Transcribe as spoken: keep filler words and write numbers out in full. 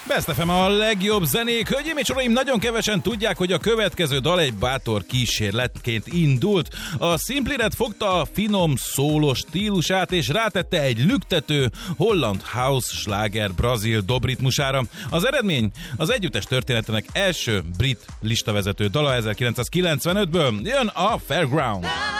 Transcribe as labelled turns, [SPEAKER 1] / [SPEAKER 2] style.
[SPEAKER 1] Best ef em a legjobb zenék. Hölgyeim és uraim, nagyon kevesen tudják, hogy a következő dal egy bátor kísérletként indult. A Simply Red fogta a finom szólós stílusát és rátette egy lüktető holland house sláger brazil dobritmusára. Az eredmény az együttes történetének első brit listavezető dala ezerkilencszázkilencvenötből, jön a Fairground.